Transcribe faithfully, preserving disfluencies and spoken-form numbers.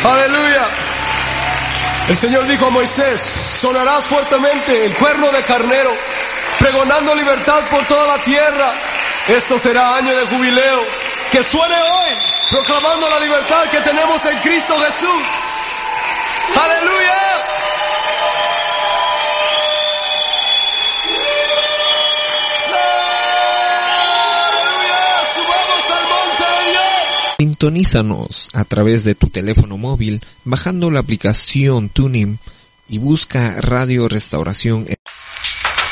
Aleluya. El Señor dijo a Moisés, sonarás fuertemente el cuerno de carnero, pregonando libertad por toda la tierra. Esto será año de jubileo. Que suene hoy, proclamando la libertad que tenemos en Cristo Jesús. Aleluya. Sintonízanos a través de tu teléfono móvil bajando la aplicación TuneIn y busca Radio Restauración